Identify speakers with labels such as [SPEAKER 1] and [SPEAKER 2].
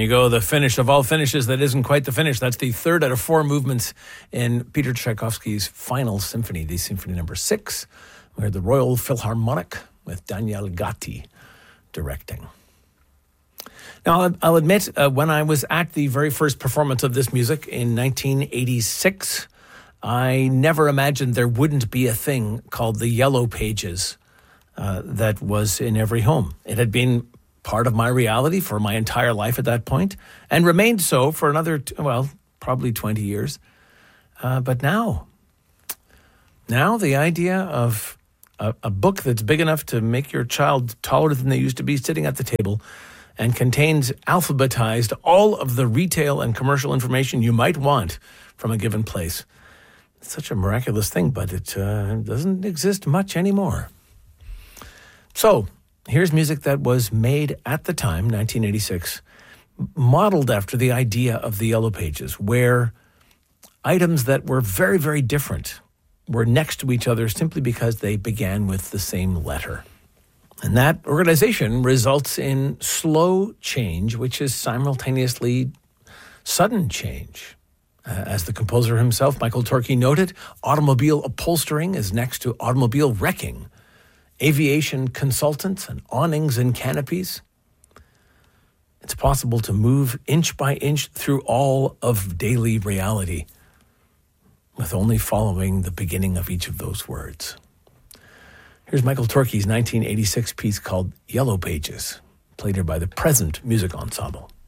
[SPEAKER 1] you go, the finish of all finishes that isn't quite the finish. That's the third out of four movements in Peter Tchaikovsky's final symphony, the Symphony Number 6, where the Royal Philharmonic with Daniel Gatti directing. Now, I'll admit, when I was at the very first performance of this music in 1986, I never imagined there wouldn't be a thing called the Yellow Pages that was in every home. It had been part of my reality for my entire life at that point, and remained so for another, probably 20 years. But now the idea of a book that's big enough to make your child taller than they used to be sitting at the table and contains alphabetized all of the retail and commercial information you might want from a given place. It's such a miraculous thing, but it doesn't exist much anymore. So, here's music that was made at the time, 1986, modeled after the idea of the Yellow Pages, where items that were very, very different were next to each other simply because they began with the same letter. And that organization results in slow change, which is simultaneously sudden change. As the composer himself, Michael Torke, noted, automobile upholstering is next to automobile wrecking. Aviation consultants and awnings and canopies. It's possible to move inch by inch through all of daily reality with only following the beginning of each of those words. Here's Michael Torke's 1986 piece called Yellow Pages, played here by the Present Music Ensemble.